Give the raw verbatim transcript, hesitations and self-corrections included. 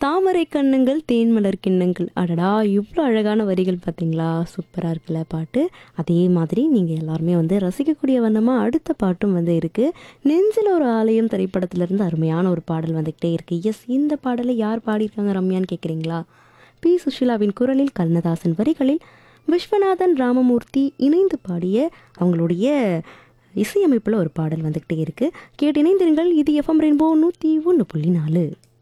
தாமரை கண்ணுங்கள் தேன்மலர் கிண்ணங்கள். அடடா! இவ்வளோ அழகான வரிகள் பார்த்தீங்களா? சூப்பரா இருக்குல்ல பாட்டு. அதே மாதிரி நீங்க எல்லாருமே வந்து ரசிக்கக்கூடிய வண்ணமா அடுத்த பாட்டும் வந்து இருக்கு. நெஞ்சில் ஒரு ஆலயம் திரைப்படத்திலிருந்து அருமையான ஒரு பாடல் வந்துகிட்டே இருக்கு. எஸ், இந்த பாடலை யார் பாடியிருக்காங்க ரம்யான்னு கேட்குறீங்களா? பி சுஷிலாவின் குரலில், கண்ணதாசன் வரிகளில், விஸ்வநாதன் ராமமூர்த்தி இணைந்து பாடிய அவங்களுடைய இசையமைப்பில் ஒரு பாடல் வந்துகிட்டே இருக்கு. கேட்டு இணைந்திருங்கள். இது எஃப்எம் ரெயின்போ நூற்றி ஒன்று புள்ளி நாலு.